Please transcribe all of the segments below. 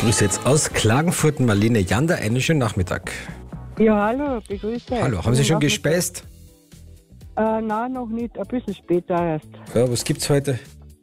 Grüße jetzt aus Klagenfurt, Marlene Jander. Einen schönen Nachmittag. Ja, hallo, begrüße. Hallo, haben Sie schon gespeist? Nein, noch nicht, ein bisschen später erst. Ja, was gibt's heute?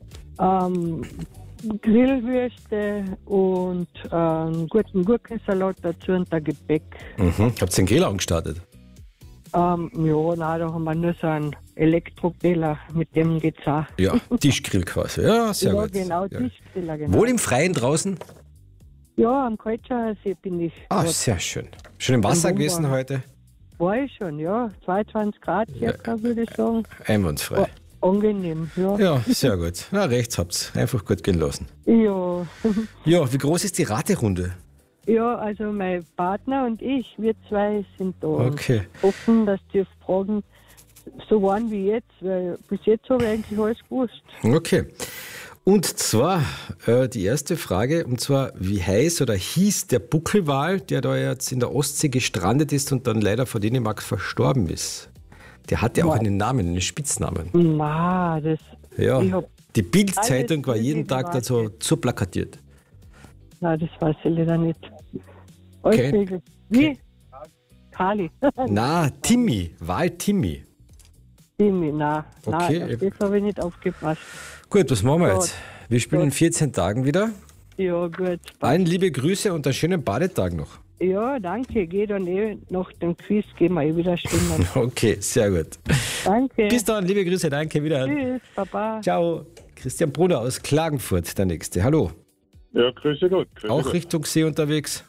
Grillwürste und guten Gurkensalat dazu und ein Gebäck. Habt ihr den Grill angestartet? Ja, nein, da haben wir nur so einen Elektrogriller, mit dem geht's auch. Ja, Tischgrill quasi. Ja, sehr Ja, gut. genau, Ja. Tischgriller, genau. Wohl im Freien draußen? Ja, am Kaltschachersee bin ich. Ah, grad. sehr schön. Schön im Wasser Am gewesen Wohnwagen. heute? War ich schon, ja. 22 Grad circa, würde ich sagen. Einwandfrei. Angenehm, ja. Ja, sehr gut. Na, rechts habt's. Einfach gut gehen lassen. Ja. Ja, wie groß ist die Raterunde? Ja, also mein Partner und ich, wir zwei sind da. Okay. Hoffen, dass die Fragen so waren wie jetzt, weil bis jetzt habe ich eigentlich alles gewusst. Okay. Und zwar die erste Frage, und zwar, wie heißt oder hieß der Buckelwal, der da jetzt in der Ostsee gestrandet ist und dann leider vor Dänemark verstorben ist? Der hatte auch einen Namen, einen Spitznamen. Na, das. Ja, Ich hab die Bild-Zeitung war alles jeden Tag dazu gewartet. so plakatiert. Nein, das weiß ich leider nicht. Okay. Alles Wie? Kali. Na, Timmy, Wal Timmy. Timmy, nein. Okay. Nein, auf das habe ich nicht aufgepasst. Gut, was machen wir Gut. jetzt? Wir spielen in 14 Tagen wieder. Ja, gut. Allen liebe Grüße und einen schönen Badetag noch. Ja, danke. Geh dann nach dem Quiz, gehen wir wieder schwimmen. Okay, sehr gut. Danke. Bis dann, liebe Grüße, danke, wieder. Tschüss, Baba. Ciao. Christian Brunner aus Klagenfurt, der Nächste. Hallo. Ja, grüße Gott. Grüße Auch Gott. Richtung See unterwegs?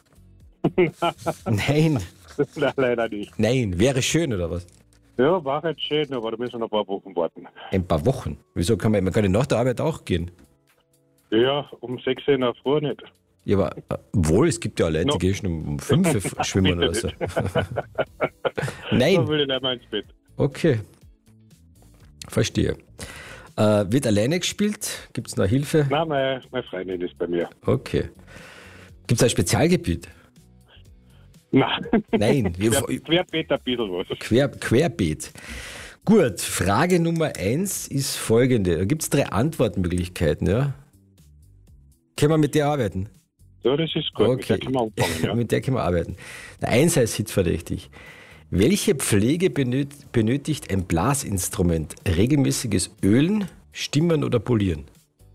Nein, Nein, leider nicht. nein, wäre schön oder was? Ja, war jetzt schön, aber da müssen wir noch ein paar Wochen warten. Ein paar Wochen. Wieso kann man kann ja nach der Arbeit auch gehen? Ja, um 6 Uhr in der Früh nicht. Ja, aber wohl, es gibt ja Leute, die No. gehen schon um 5 Uhr schwimmen oder so. Da Nein, will ich nicht mehr ins Bett. okay. Verstehe. Wird alleine gespielt? Gibt es noch Hilfe? Nein, meine Freundin ist bei mir. Okay. Gibt es ein Spezialgebiet? Nein. Nein, Querbeet ein bisschen was. Querbeet. Gut, Frage Nummer 1 ist folgende. Da gibt es 3 Antwortmöglichkeiten, ja? Können wir mit der arbeiten? Ja, das ist gut. Okay. Mit der können wir anfangen, ja. Mit der können wir arbeiten. Der 1 heißt hitverdächtig. Welche Pflege benötigt ein Blasinstrument? Regelmäßiges Ölen, Stimmen oder Polieren?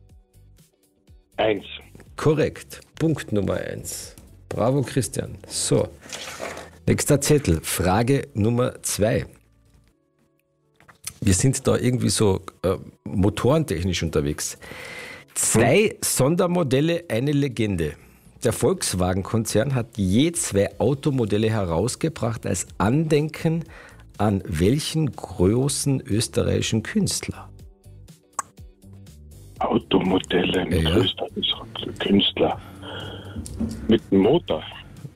1. Korrekt. Punkt Nummer 1. Bravo, Christian. So. Nächster Zettel. Frage Nummer 2. Wir sind da irgendwie so motorentechnisch unterwegs. 2 Sondermodelle, eine Legende. Der Volkswagen-Konzern hat je 2 Automodelle herausgebracht als Andenken an welchen großen österreichischen Künstler? Automodelle mit Ja. österreichischen Künstler. Mit dem Motor.